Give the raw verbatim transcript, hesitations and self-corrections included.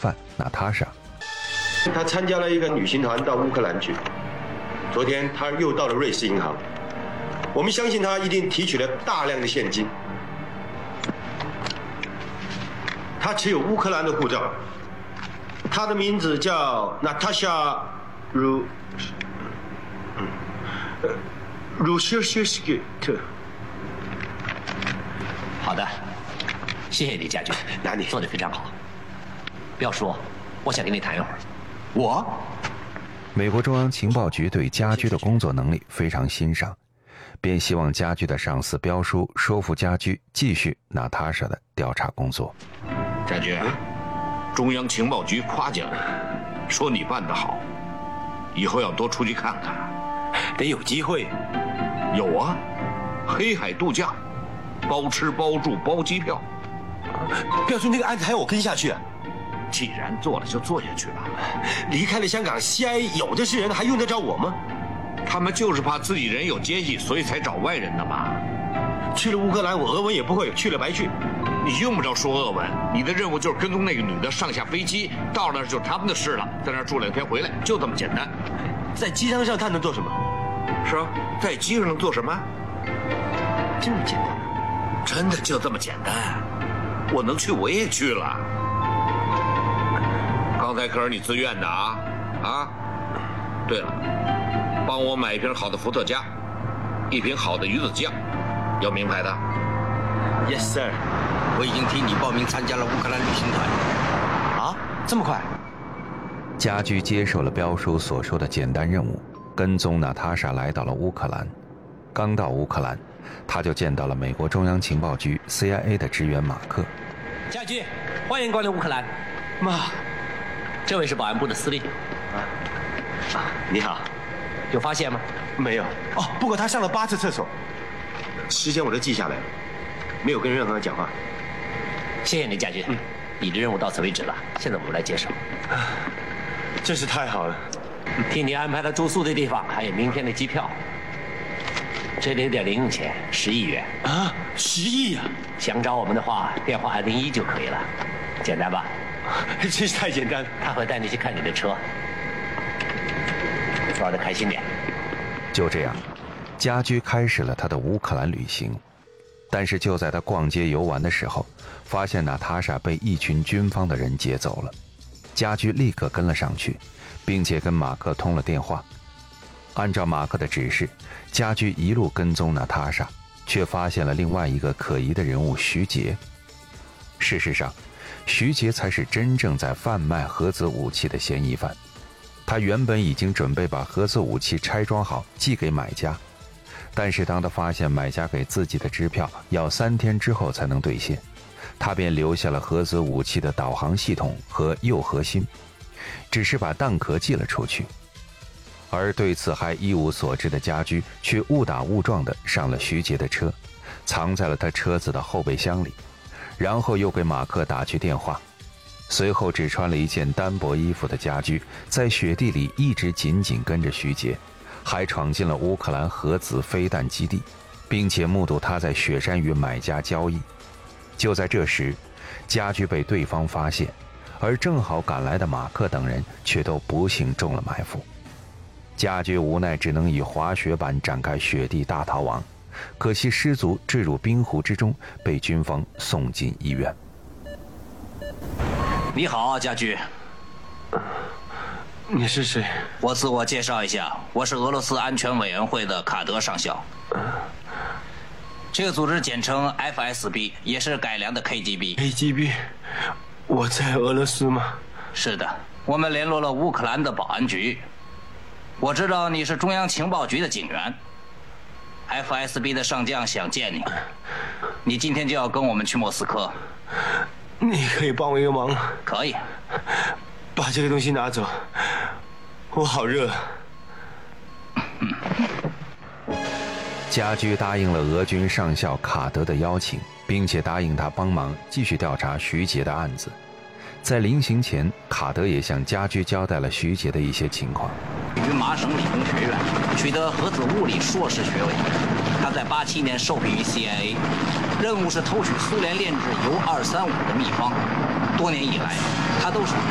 犯娜塔莎。 他参加了一个旅行团到乌克兰去，昨天他又到了瑞士银行，我们相信他一定提取了大量的现金。他持有乌克兰的护照，他的名字叫娜塔莎·鲁鲁舍舍斯特。 好的，谢谢你，家驹， 哪里做得非常好。不要说，我想跟你谈一会儿。 我， 美国中央情报局对家驹的工作能力非常欣赏，便希望家驹的上司标书说服家驹继续娜塔莎的调查工作。 家驹，中央情报局夸奖你，说你办得好，以后要多出去看看。 得有机会。 有啊，黑海度假，包吃包住包机票。 标叔，那个案子还要我跟下去啊？ 既然做了，就做下去吧。 离开了香港 ，C I A 有的是人，还用得着我吗？ 他们就是怕自己人有奸细，所以才找外人的嘛。 去了乌克兰，我俄文也不会，去了白去。 你用不着说俄文，你的任务就是跟踪那个女的上下飞机，到那儿就是他们的事了，在那儿住两天回来，就这么简单。 在机舱上他能做什么？ 是啊，在机上能做什么？ 这么简单？ 真的就这么简单？我能去，我也去了。刚才可是你自愿的啊啊！对了，帮我买一瓶好的伏特加，一瓶好的鱼子酱，要名牌的。 Yes, sir。 我已经替你报名参加了乌克兰旅行团。 啊，这么快？ 家驹接受了标叔所说的简单任务，跟踪娜塔莎来到了乌克兰。刚到乌克兰，他就见到了美国中央情报局 C I A 的职员马克。 家驹，欢迎光临乌克兰。 妈， 这位是保安部的司令。 啊，你好。 有发现吗？ 没有。哦，不过他上了八次厕所，时间我都记下来了，没有跟任何人讲话。 谢谢你，家驹。嗯，你的任务到此为止了，现在我们来介绍。 真是太好了。 替你安排了住宿的地方，还有明天的机票。这里有点零用钱，十亿元。 啊，十亿啊！ 想找我们的话，电话二零一就可以了，简单吧？ 真是太简单了。 他会带你去看你的车，玩得开心点。 就这样，家驹开始了他的乌克兰旅行。但是就在他逛街游玩的时候，发现娜塔莎被一群军方的人劫走了。家驹立刻跟了上去，并且跟马克通了电话。按照马克的指示，家驹一路跟踪娜塔莎，却发现了另外一个可疑的人物徐杰。事实上，徐杰才是真正在贩卖核子武器的嫌疑犯。他原本已经准备把核子武器拆装好寄给买家，但是当他发现买家给自己的支票要三天之后才能兑现，他便留下了核子武器的导航系统和铀核心，只是把弹壳寄了出去。而对此还一无所知的家驹却误打误撞地上了徐杰的车，藏在了他车子的后备箱里，然后又给马克打去电话。随后只穿了一件单薄衣服的家驹在雪地里一直紧紧跟着徐杰，还闯进了乌克兰核子飞弹基地，并且目睹他在雪山与买家交易。就在这时，家驹被对方发现，而正好赶来的马克等人却都不幸中了埋伏。家驹无奈只能以滑雪板展开雪地大逃亡，可惜失足坠入冰湖之中，被军方送进医院。 你好，家驹。 你是谁？ 我自我介绍一下，我是俄罗斯安全委员会的卡德上校。这个组织简称 F S B， 也是改良的 K G B。 K G B， 我在俄罗斯吗？ 是的，我们联络了乌克兰的保安局。我知道你是中央情报局的警员 ，F S B 的上将想见你，你今天就要跟我们去莫斯科。 你可以帮我一个忙？ 可以。 把这个东西拿走，我好热。 家驹答应了俄军上校卡德的邀请，并且答应他帮忙继续调查徐杰的案子。在临行前，卡德也向家驹交代了徐杰的一些情况。 于麻省理工学院取得核子物理硕士学位，他在八七年受聘于 C I A， 任务是偷取苏联炼制铀二三五的秘方。多年以来，他都是